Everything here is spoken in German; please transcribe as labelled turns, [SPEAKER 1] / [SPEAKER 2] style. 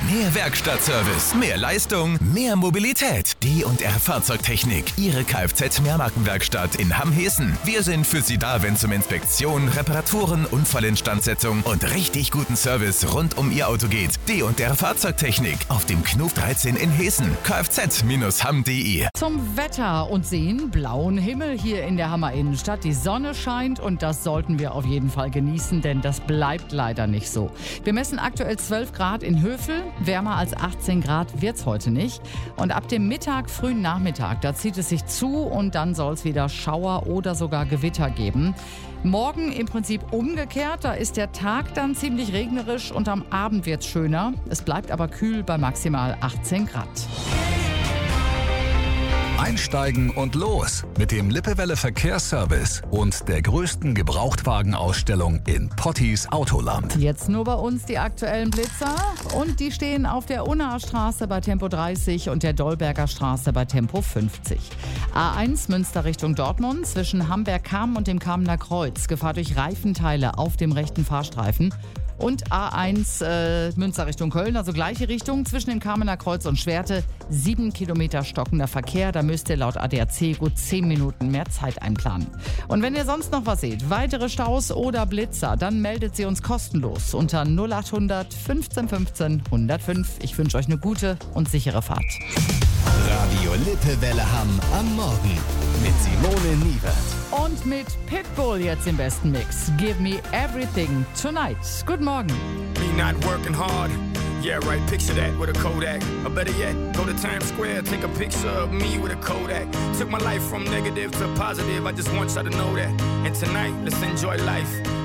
[SPEAKER 1] Mehr Werkstattservice, mehr Leistung, mehr Mobilität. D&R Fahrzeugtechnik, Ihre Kfz-Mehrmarkenwerkstatt in Hamm-Hessen. Wir sind für Sie da, wenn es um Inspektion, Reparaturen, Unfallinstandsetzung und richtig guten Service rund um Ihr Auto geht. D&R Fahrzeugtechnik auf dem Knuf 13 in Hessen. kfz-hamm.de.
[SPEAKER 2] Zum Wetter und sehen blauen Himmel hier in der Hammer Innenstadt. Die Sonne scheint und das sollten wir auf jeden Fall genießen, denn das bleibt leider nicht so. Wir messen aktuell 12 Grad in Hövel. Wärmer als 18 Grad wird's heute nicht. Und ab dem Mittag, frühen Nachmittag, da zieht es sich zu und dann soll es wieder Schauer oder sogar Gewitter geben. Morgen im Prinzip umgekehrt, da ist der Tag dann ziemlich regnerisch und am Abend wird's schöner. Es bleibt aber kühl bei maximal 18 Grad.
[SPEAKER 3] Einsteigen und los mit dem Lippewelle Verkehrsservice und der größten Gebrauchtwagenausstellung in Pottis Autoland.
[SPEAKER 2] Jetzt nur bei uns die aktuellen Blitzer und die stehen auf der Unnaher Straße bei Tempo 30 und der Dolberger Straße bei Tempo 50. A1 Münster Richtung Dortmund zwischen Hamberg-Kamm und dem Kamener Kreuz. Gefahr durch Reifenteile auf dem rechten Fahrstreifen. Und A1 Münster Richtung Köln, also gleiche Richtung, zwischen dem Kamener Kreuz und Schwerte. 7 Kilometer stockender Verkehr, da müsst ihr laut ADAC gut 10 Minuten mehr Zeit einplanen. Und wenn ihr sonst noch was seht, weitere Staus oder Blitzer, dann meldet sie uns kostenlos unter 0800 15 15 105. Ich wünsche euch eine gute und sichere Fahrt.
[SPEAKER 1] Radio Lippewelle Hamm am Morgen mit Simone Niewert.
[SPEAKER 2] Und mit Pitbull jetzt im besten Mix. Give me everything tonight. Guten Morgen.
[SPEAKER 4] Me not working hard. Yeah, right, picture that with a Kodak. Or better yet, go to Times Square, take a picture of me with a Kodak. Took my life from negative to positive, I just want y'all to know that. And tonight, let's enjoy life.